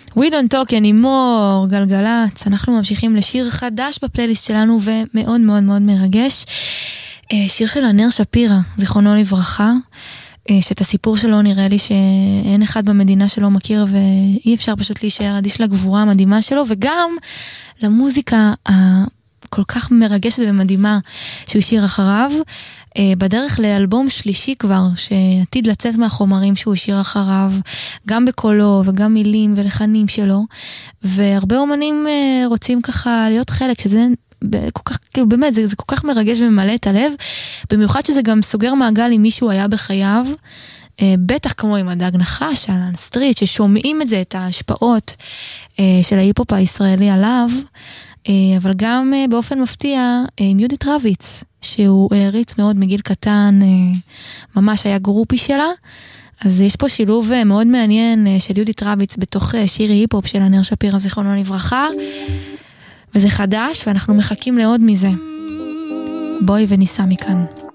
We Don't Talk, ינימור, גלגלץ. אנחנו ממשיכים לשיר חדש בפלייליסט שלנו ומאוד מאוד מאוד מרגש. שיר של ענר שפירא, זיכרונו לברכה, שאת הסיפור שלו נראה לי שאין אחד במדינה שלא מכיר, ואי אפשר פשוט להישאר אדיש לגבורה המדהימה שלו, וגם למוזיקה כל כך מרגשת ומדהימה שהוא שיר אחריו, בדרך לאלבום שלישי כבר, שעתיד לצאת מהחומרים שהוא שיר אחריו, גם בקולו וגם מילים ולחנים שלו, והרבה אומנים רוצים ככה להיות חלק, שזה כל כך, כאילו באמת, זה כל כך מרגש וממלא את הלב, במיוחד שזה גם סוגר מעגל עם מישהו היה בחייו, בטח כמו עם הדג נחש, אלן סטריט, ששומעים את זה, את ההשפעות של ההיפ-הופ הישראלי עליו, אבל גם באופן מפתיע עם יהודית רביץ, שהוא הריץ מאוד מגיל קטן, ממש היה גרופי שלה, אז יש פה שילוב מאוד מעניין של יהודית רביץ בתוך שיר היפ-הופ של ענר שפירא, זיכרונו לברכה, וזה חדש ואנחנו מחכים לעוד מזה. בואי וניסע מכאן.